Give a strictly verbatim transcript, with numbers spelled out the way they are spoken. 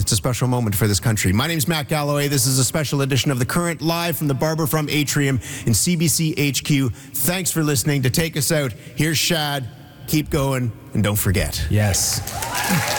It's a special moment for this country. My name's Matt Galloway. This is a special edition of The Current, live from the Barber From Atrium in C B C H Q. Thanks for listening. To take us out, here's Shad. Keep going, and don't forget. Yes.